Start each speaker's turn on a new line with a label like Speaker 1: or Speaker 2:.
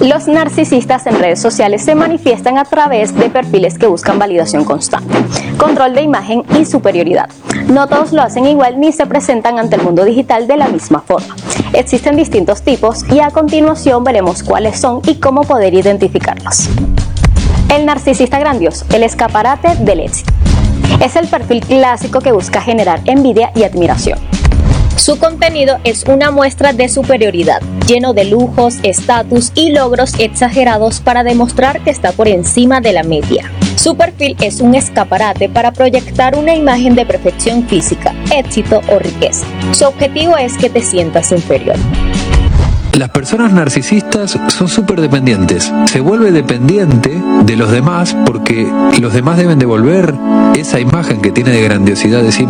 Speaker 1: Los narcisistas en redes sociales se manifiestan a través de perfiles que buscan validación constante, control de imagen y superioridad. No todos lo hacen igual ni se presentan ante el mundo digital de la misma forma. Existen distintos tipos y a continuación veremos cuáles son y cómo poder identificarlos. El narcisista grandioso, el escaparate del éxito. Es el perfil clásico que busca generar envidia y admiración. Su contenido es una muestra de superioridad, lleno de lujos, estatus y logros exagerados para demostrar que está por encima de la media. Su perfil es un escaparate para proyectar una imagen de perfección física, éxito o riqueza. Su objetivo es que te sientas inferior.
Speaker 2: Las personas narcisistas son súper dependientes. Se vuelve dependiente de los demás porque los demás deben devolver esa imagen que tiene de grandiosidad de sí